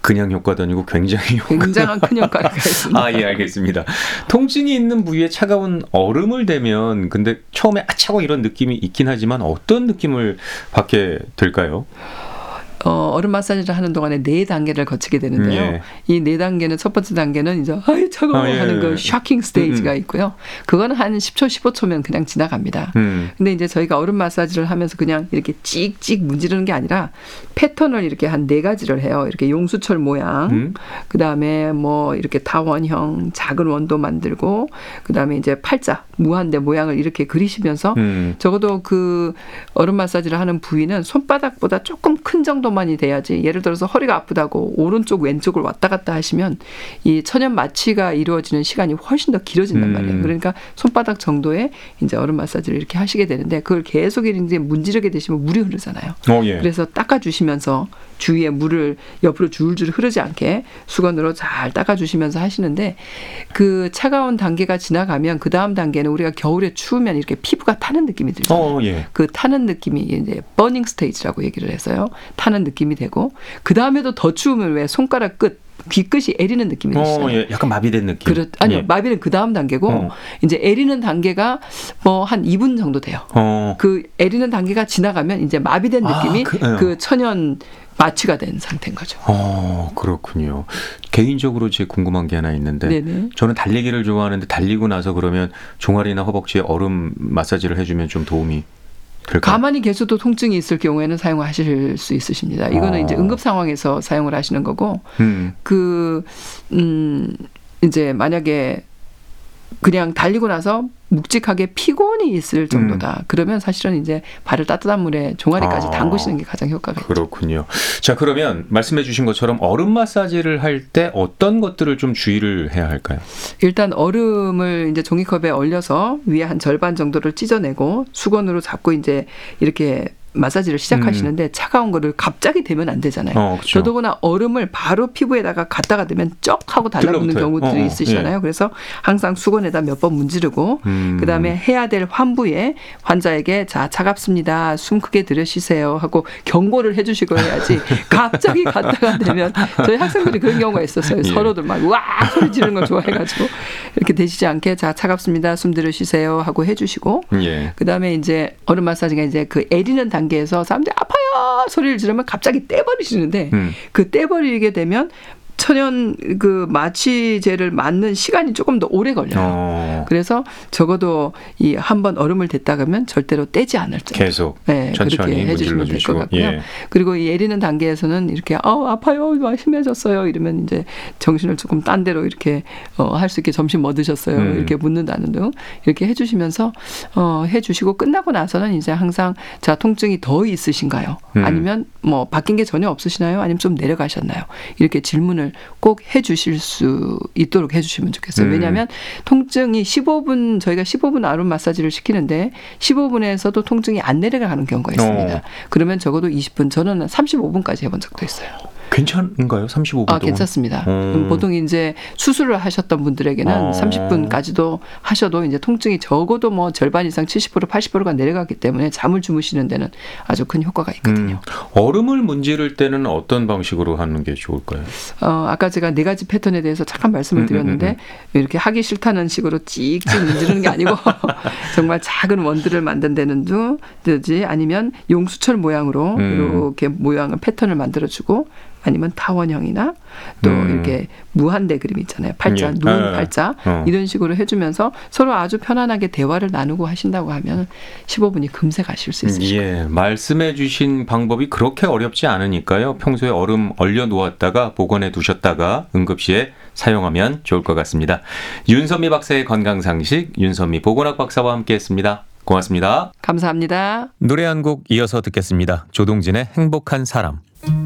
그냥 효과도 아니고 굉장히 굉장한 큰 효과가 있습니다. 아, 예, 알겠습니다. 통증이 있는 부위에 차가운 얼음을 대면 근데 처음에 아차고 이런 느낌이 있긴 하지만 어떤 느낌을 받게 될까요? 얼음 마사지를 하는 동안에 4단계를 거치게 되는데요. 예. 이 4단계는 첫 번째 단계는 이제 아이 차가워 예. 하는 그 샤킹 스테이지가 있고요. 그거는 한 10초, 15초면 그냥 지나갑니다. 근데 이제 저희가 얼음 마사지를 하면서 그냥 이렇게 찍찍 문지르는 게 아니라 패턴을 이렇게 한 4가지를 해요. 이렇게 용수철 모양, 그다음에 뭐 이렇게 타원형 작은 원도 만들고, 그다음에 이제 팔자 무한대 모양을 이렇게 그리시면서 적어도 그 얼음 마사지를 하는 부위는 손바닥보다 조금 큰 정도만이 돼야지, 예를 들어서 허리가 아프다고 오른쪽 왼쪽을 왔다 갔다 하시면 이 천연 마취가 이루어지는 시간이 훨씬 더 길어진단 말이에요. 그러니까 손바닥 정도의 이제 얼음 마사지를 이렇게 하시게 되는데, 그걸 계속 이제 문지르게 되시면 물이 흐르잖아요. 예. 그래서 닦아주시면서 주위에 물을 옆으로 줄줄 흐르지 않게 수건으로 잘 닦아주시면서 하시는데, 그 차가운 단계가 지나가면 그 다음 단계는 우리가 겨울에 추우면 이렇게 피부가 타는 느낌이 들잖아요. 예. 그 타는 느낌이 이제 버닝 스테이지라고 얘기를 해서요. 타는 느낌이 되고, 그 다음에도 더 추우면 왜 손가락 끝, 귀끝이 애리는 느낌이 드시잖아요. 예. 약간 마비된 느낌. 아니요. 예. 마비는 그 다음 단계고, 이제 애리는 단계가 뭐 한 2분 정도 돼요. 그 애리는 단계가 지나가면 이제 마비된 느낌이 그 천연 마취가 된 상태인 거죠. 그렇군요. 개인적으로 제 궁금한 게 하나 있는데, 네네. 저는 달리기를 좋아하는데 달리고 나서 그러면 종아리나 허벅지에 얼음 마사지를 해주면 좀 도움이 될까요? 가만히 계셔도 통증이 있을 경우에는 사용하실 수 있으십니다. 이거는 이제 응급 상황에서 사용을 하시는 거고, 이제 만약에 그냥 달리고 나서 묵직하게 피곤이 있을 정도다. 그러면 사실은 이제 발을 따뜻한 물에 종아리까지 담그시는 게 가장 효과가 있죠. 그렇군요. 자, 그러면 말씀해 주신 것처럼 얼음 마사지를 할 때 어떤 것들을 좀 주의를 해야 할까요? 일단 얼음을 이제 종이컵에 얼려서 위에 한 절반 정도를 찢어내고 수건으로 잡고 이제 이렇게 마사지를 시작하시는데, 차가운 거를 갑자기 대면 안 되잖아요. 그렇죠. 더더구나 얼음을 바로 피부에다가 갖다가 대면 쩍 하고 달라붙는 경우들이 있으시잖아요. 예. 그래서 항상 수건에다 몇 번 문지르고, 그다음에 해야 될 환부에 환자에게 자, 차갑습니다, 숨 크게 들이쉬세요 하고 경고를 해주시고 해야지 갑자기 갖다가 대면, 저희 학생들이 그런 경우가 있었어요. 예. 서로들 막 우와 소리 지르는 걸 좋아해가지고 이렇게 대시지 않게 자, 차갑습니다, 숨 들이쉬세요 하고 해주시고, 예. 그다음에 이제 얼음 마사지가 이제 그 애리는 단계에서 사람들이 아파요 소리를 지르면 갑자기 떼버리시는데, 그 떼버리게 되면 천연 그 마취제를 맞는 시간이 조금 더 오래 걸려요. 그래서 적어도 이 한번 얼음을 댔다 그러면 절대로 떼지 않을 정도. 계속 천천히 그렇게 해주시면 될 것 같고요. 예. 그리고 이 애리는 단계에서는 이렇게 아파요, 심해졌어요 이러면 이제 정신을 조금 딴 데로 이렇게 할 수 있게 점심 뭐 드셨어요 이렇게 묻는다는 등 이렇게 해주시면서 해주시고, 끝나고 나서는 이제 항상 자, 통증이 더 있으신가요? 아니면 뭐 바뀐 게 전혀 없으시나요? 아니면 좀 내려가셨나요? 이렇게 질문을 꼭 해주실 수 있도록 해주시면 좋겠어요. 왜냐하면 통증이 15분, 저희가 15분 얼음 마사지를 시키는데 15분에서도 통증이 안 내려가는 경우가 있습니다. 그러면 적어도 20분, 저는 35분까지 해본 적도 있어요. 괜찮은가요? 35분? 괜찮습니다. 보통 이제 수술을 하셨던 분들에게는 30분까지도 하셔도 이제 통증이 적어도 뭐 절반 이상 70% 80%가 내려가기 때문에 잠을 주무시는 데는 아주 큰 효과가 있거든요. 얼음을 문지를 때는 어떤 방식으로 하는 게 좋을까요? 아까 제가 4가지 패턴에 대해서 잠깐 말씀을 드렸는데, 이렇게 하기 싫다는 식으로 찍찍 문지르는 게 아니고 정말 작은 원들을 만든다는 듯이, 아니면 용수철 모양으로 이렇게 모양을 패턴을 만들어주고, 아니면 타원형이나 또 이렇게 무한대 그림 있잖아요. 팔자, 누운 팔자 이런 식으로 해주면서 서로 아주 편안하게 대화를 나누고 하신다고 하면 15분이 금세 가실 수 있으실 거예요. 예, 말씀해 주신 방법이 그렇게 어렵지 않으니까요. 평소에 얼음 얼려 놓았다가 보관해 두셨다가 응급시에 사용하면 좋을 것 같습니다. 윤선미 박사의 건강상식, 윤선미 보건학 박사와 함께했습니다. 고맙습니다. 감사합니다. 노래 한 곡 이어서 듣겠습니다. 조동진의 행복한 사람.